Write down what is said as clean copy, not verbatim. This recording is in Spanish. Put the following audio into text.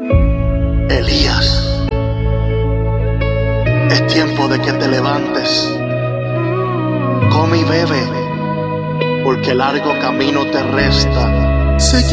Elías, es tiempo de que te levantes, come y bebe, porque largo camino te resta. Sé que